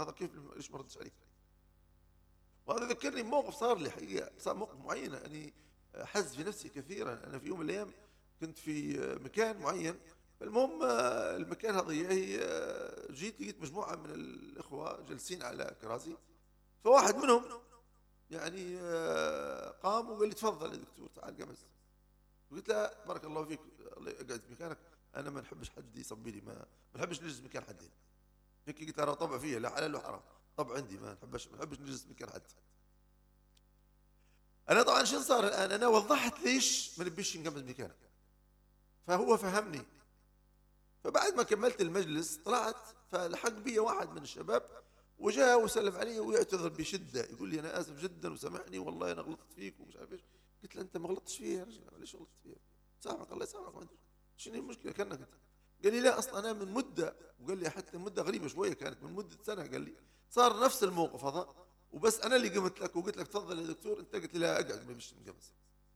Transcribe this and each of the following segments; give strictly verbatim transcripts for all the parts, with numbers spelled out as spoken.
هذا كيف ليش ما ردش عليك؟ وهذا ذكرني بموقف صار لي حقيقة، صار موقف معين يعني حز في نفسي كثيرا. أنا في يوم من الأيام كنت في مكان معين، المهم المكان هذا هي جيت لقيت مجموعة من الإخوة جالسين على كراسي، فواحد منهم يعني قام وقال لي تفضل يا دكتور تعال جلس. قلت له بارك الله فيك، الله يقعد في مكانك، أنا ما نحبش حد يصبي لي، ما ما نحبش نجلس مكان حد. هيك قلت له طبع فيه لا حلال ولا حرام، طبع عندي ما نحبش ما نحبش نجلس مكان حد. أنا طبعا شو صار الآن، أنا وضحت ليش ما نبيش نقعد مكانك، فهو فهمني. فبعد ما كملت المجلس طلعت، فلحق بي واحد من الشباب وجاء وسلم علي ويعتذر بشده، يقول لي انا اسف جدا وسامحني والله انا غلطت فيك ومش عارف ايش. قلت له انت ما غلطتش فيا يا رجل، ليش غلطت فيا؟ سامحك الله يسامحك، شنو المشكله كانك انت؟ قال لي لا اصلا انا من مده، وقال لي حتى مده غريبه شويه كانت من مده سنه، قال لي صار نفس الموقف هذا وبس انا اللي قمت لك وقلت لك تفضل يا دكتور، انت قلت لي لا اقعد ما بيش نقمص.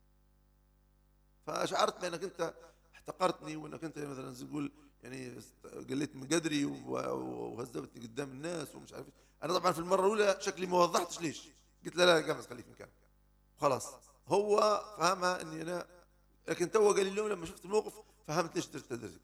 فشعرت بانك انت احتقرتني، وانك انت مثلا زي تقول يعني قلت من قدري وهزبتني قدام الناس ومش عارف. انا طبعا في المره الاولى شكلي ما وضحتش ليش، قلت له لا قمص خليك مكانك خلاص. هو فهمها اني انا، لكن تو قال لي اليوم لما شفت الموقف فهمت ليش درت ذلك.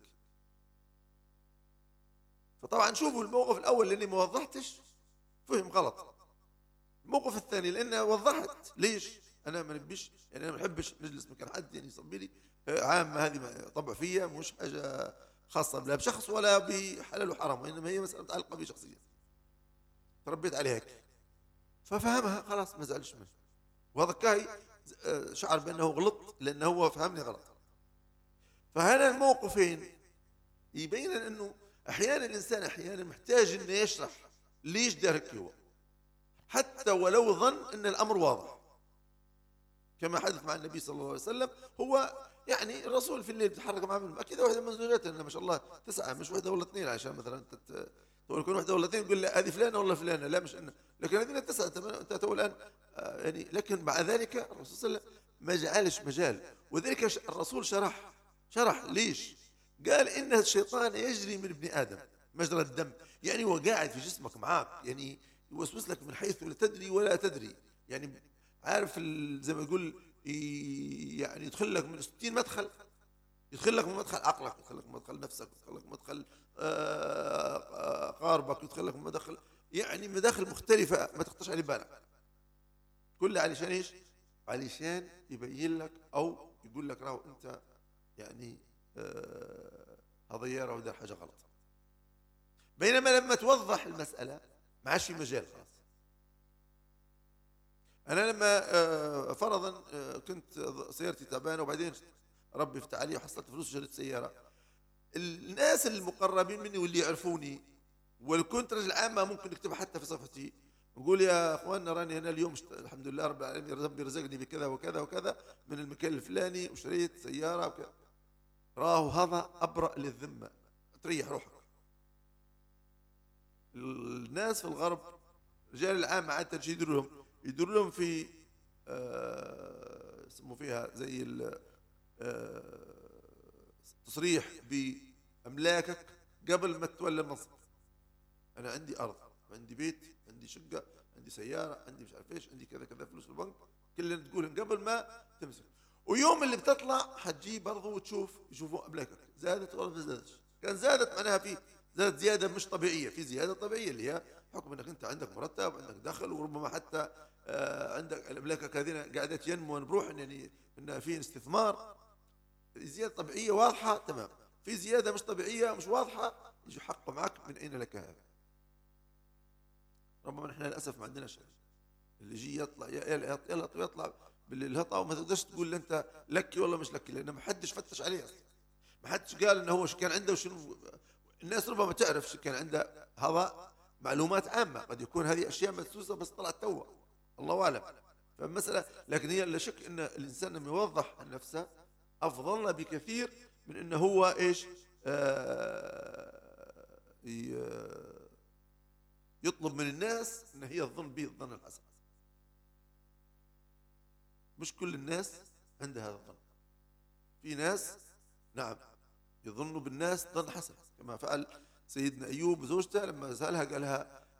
فطبعا شوفوا الموقف الاول لاني ما وضحتش فهم غلط. الموقف الثاني لاني وضحت ليش انا ما نبيش، يعني انا ما بحبش نجلس مكان حد يعني يصبي لي، عامه هذه طبع فيا مش حاجه خاصه لا بشخص ولا بحلال وحرام، وانما هي مساله متعلقه بي شخصيا تربيت عليها هيك. ففهمها خلاص ما زعلش منه، وهذا كاي شعر بانه غلط لانه هو فهمني غلط. فهنا الموقفين يبين انه احيانا الانسان احيانا محتاج انه يشرح ليش دار هيك هو، حتى ولو ظن ان الامر واضح، كما حدث مع النبي صلى الله عليه وسلم. هو يعني الرسول في الليل بيتحرك معه اكيد واحده من زوجاته ما شاء الله تسعه مش واحده ولا اثنين، عشان مثلا تقول يكون واحده ولا اثنين يقول لا هذه فلانه ولا فلانه، لا مش انه، لكن هذه تسعه انت تو الان آه يعني. لكن مع ذلك الرسول صلى الله عليه وسلم ما جعلش مجال، وذلك الرسول شرح شرح ليش، قال ان الشيطان يجري من ابن ادم مجرى الدم، يعني هو قاعد في جسمك معاك، يعني يوسوس لك من حيث لا تدري ولا تدري، يعني عارف زي ما يقول يعني يدخل لك من ستين مدخل، يدخل لك من مدخل عقلك، يدخل لك من مدخل نفسك، يدخل لك من مدخل قاربك، يدخل لك من مدخل يعني مداخل مختلفة ما تخطش على بالك، كله علشان ايش؟ علشان يبين لك او يقول لك راهو انت يعني هذا يرى وده حاجة غلط. بينما لما توضح المسألة ما عادش في مجال خلاص. أنا لما فرضا كنت سيارتي تعبانة وبعدين ربي فتح علي وحصلت فلوس وشريت سيارة، الناس المقربين مني واللي يعرفوني واللي كنت رجل عامة ممكن يكتبها حتى في صفحتي، نقول يا اخواننا راني هنا اليوم الحمد لله رب العالمين ربي رزقني بكذا وكذا وكذا من المكان الفلاني وشريت سيارة وكذا، راهو هذا أبرأ للذمة، تريح روحك. الناس في الغرب رجال العامة عادة يديروا لهم يديروا لهم في يسموا آه فيها زي آه تصريح بأملاكك قبل ما تتولى المنصب. أنا عندي أرض، عندي بيت، عندي شقة، عندي سيارة، عندي مش عارف إيش، عندي كذا كذا فلوس في البنك، كلنا تقولهم قبل ما تمسك. ويوم اللي بتطلع حتجي برضه وتشوف يشوفوا أملاكك زادت ولا ما زادتش، كان زادت معناها في زادت زيادة مش طبيعية، في زيادة طبيعية اللي هي حكم انك انت عندك مرتب عندك دخل، وربما حتى آه عندك املاكك هذه قاعده ينمو بروح يعني انها في استثمار، زياده طبيعيه واضحه تمام، في زياده مش طبيعيه مش واضحه يجي حقه معك من اين لك هذا. ربما نحن للاسف ما عندناش اللي يجي يطلع يلا يلا يطلع بالهطا وما تقدرش تقول انت لك والله مش لك، لان ما حدش فتش عليه اصلا، ما حدش قال انه هو شو كان عنده وشنو. الناس ربما تعرف شو كان عنده، هذا معلومات عامة، قد يكون هذه أشياء مدسوسة بس طلعت توا الله أعلم. فمسألة لكن هي لا شك أن الإنسان لما يوضح عن نفسه أفضل بكثير من أنه هو إيش آه يطلب من الناس أن هي تظن به الظن الحسن. مش كل الناس عندها هذا الظن، في ناس نعم يظنوا بالناس ظن حسن، كما فعل سيدنا أيوب زوجته لما سألها قالها